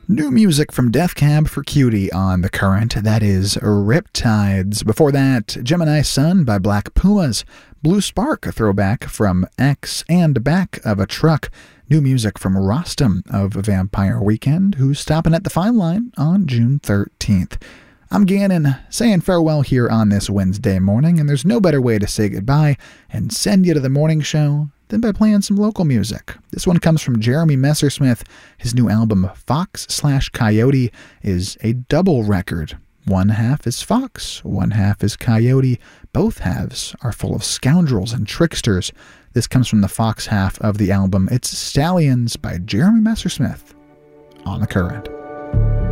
New music from Death Cab for Cutie on The Current. That is Riptides. Before that, Gemini Sun by Black Pumas. Blue Spark, a throwback from X and Back of a Truck. New music from Rostam of Vampire Weekend, who's stopping at the Fine Line on June 13th. I'm Gannon, saying farewell here on this Wednesday morning, and there's no better way to say goodbye and send you to the morning show than by playing some local music. This one comes from Jeremy Messersmith. His new album, Fox/Coyote, is a double record. One half is Fox, one half is Coyote. Both halves are full of scoundrels and tricksters. This comes from the Fox half of the album. It's Stallions by Jeremy Messersmith on The Current.